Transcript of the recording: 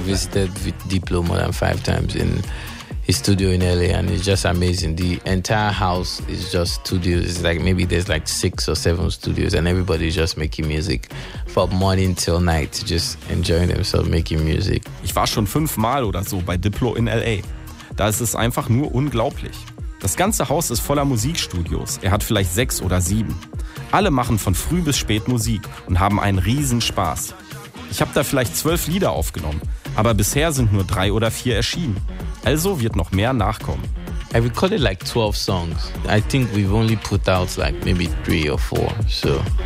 visited Diplo more than 5 times in his studio in LA, and it's just amazing. The entire house is just studios. It's like maybe there's like 6 or 7 studios, and everybody's just making music from morning till night, just enjoying themselves making music. Ich war schon 5 Mal oder so bei Diplo in LA. Da ist es einfach nur unglaublich. Das ganze Haus ist voller Musikstudios. Er hat vielleicht 6 oder 7. Alle machen von früh bis spät Musik und haben einen riesen Spaß. Ich habe da vielleicht 12 Lieder aufgenommen, aber bisher sind nur 3 oder 4 erschienen. Also wird noch mehr nachkommen. I recorded like 12 songs. I think we've only put out like maybe 3 or 4. So